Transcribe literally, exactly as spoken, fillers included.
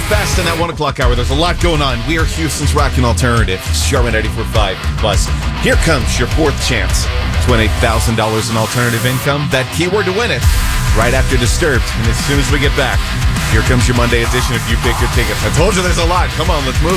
fast in that one o'clock hour. There's a lot going on. We are Houston's Rockin' Alternative. Sharman ninety-four point five Plus. Here comes your fourth chance to win eight thousand dollars in alternative income. That keyword to win it right after Disturbed. And as soon as we get back, here comes your Monday edition of You Pick Your Tickets. I told you there's a lot. Come on, let's move.